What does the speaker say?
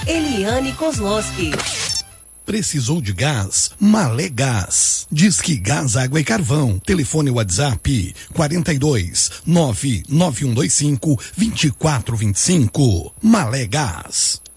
Eliane Kozlowski. Precisou de gás? Malé Gás. Disque Gás, Água e Carvão. Telefone WhatsApp 42 99125 2425. Malé Gás.